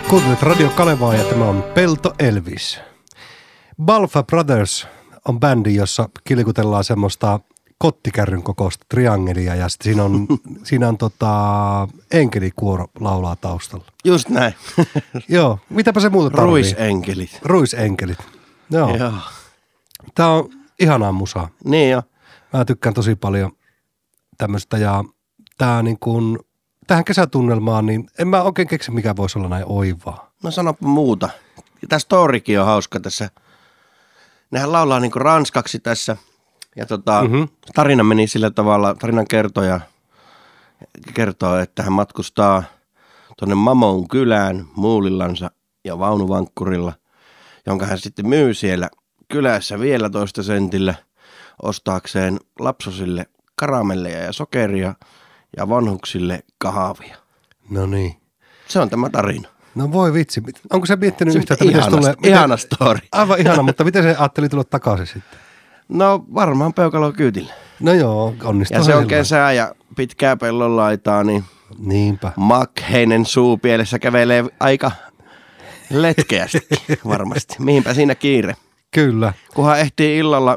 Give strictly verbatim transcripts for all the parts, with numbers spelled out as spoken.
Kuuntelet Radio Kalevaa ja tämä on Pelto Elvis. Balfa Brothers on bändi, jossa kilkutellaan semmoista kottikärryn kokoista triangelia ja sitten siinä on, siinä on tota, enkelikuoro laulaa taustalla. Just näin. Joo, mitäpä se muuta tarvii? Ruisenkelit. Ruisenkelit. Joo. Joo. Tää on ihanaa musaa. Niin jo. Mä tykkään tosi paljon tämmöistä ja tää niin kuin, tähän kesätunnelmaan, niin en mä oikein keksi, mikä voisi olla näin oivaa. No sanoppa muuta. Tämä storykin on hauska tässä. Nehän laulaa niinku ranskaksi tässä. Ja tota, mm-hmm. tarina meni sillä tavalla, tarinan kertoja kertoo, että hän matkustaa tuonne Mamon kylään muulillansa ja vaunuvankkurilla, jonka hän sitten myy siellä kylässä vielä toista sentillä ostaakseen lapsosille karamelleja ja sokeria ja vanhuksille kahvia. No niin. Se on tämä tarina. No voi vitsi. Onko se miettinyt se yhtä, että miten se tulee? Ihana story. Aivan ihana, mutta miten se ajatteli tulla takaisin sitten? No varmaan peukalo kyytillä. No joo, onnistuu. Ja se on kesää ja pitkää pellon laitaa, niin niinpä. makheinen suupielessä kävelee aika letkeästi varmasti. Mihinpä siinä kiire. Kyllä. Kunhan ehtii illalla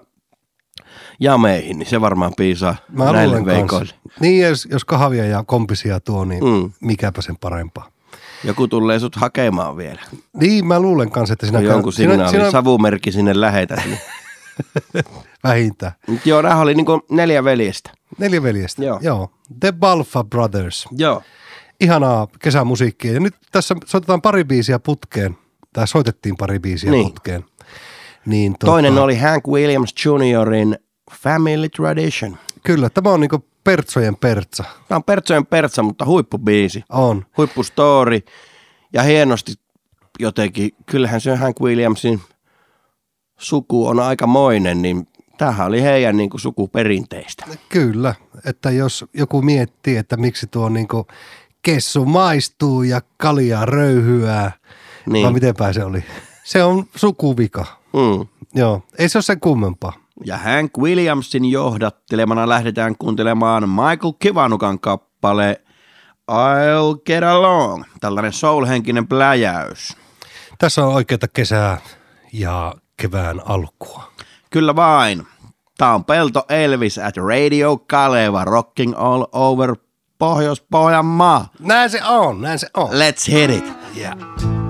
jameihin, niin se varmaan piisaa Mä näille veikoille. Niin, jos, jos kahvia ja kompisia tuo, niin mm. mikäpä sen parempaa. Joku tulee sut hakemaan vielä. Niin, mä luulen kanssa, että sinä... Kun jonkun signaali, sinä... savumerkki sinne lähetät. Niin. Vähintään. Mut joo, nämä oli niinku neljä veljestä. Neljä veljestä, joo. joo. The Balfa Brothers. Joo. Ihanaa kesämusiikkia. Ja nyt tässä soitetaan pari biisiä putkeen. Tai soitettiin pari biisiä niin. putkeen. Niin, tuota... Toinen oli Hank Williams juniorin Family Tradition. Kyllä, tämä on niinku Pertsojen pertsa. Tämä on Pertsojen pertsa, mutta huippubiisi. On. Huippustory. Ja hienosti jotenkin, kyllähän se Hank Williamsin suku on aikamoinen, niin tämähän oli heidän niin kuin sukuperinteistä. Kyllä, että jos joku miettii, että miksi tuo niin kuin kessu maistuu ja kaljaa röyhyää, niin. vai mitenpä se oli? Se on sukuvika. Mm. Joo, ei se ole sen kummempaa. Ja Hank Williamsin johdattelemana lähdetään kuuntelemaan Michael Kiwanukan kappale I'll Get Along. Tällainen soul-henkinen pläjäys. Tässä on oikeata kesää ja kevään alkua. Kyllä vain. Tämä on Pelto Elvis at Radio Kaleva, rocking all over Pohjois-Pohjanmaa. Näin se on, näin se on. Let's hit it. Yeah.